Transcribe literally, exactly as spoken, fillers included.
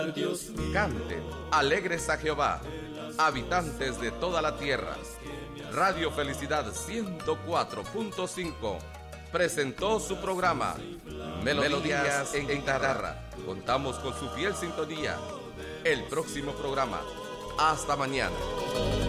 Canten, alegres a Jehová, habitantes de toda la tierra. Radio Felicidad ciento cuatro punto cinco presentó su programa Melodías, Melodías en guitarra. Contamos con su fiel sintonía. El próximo programa. Hasta mañana.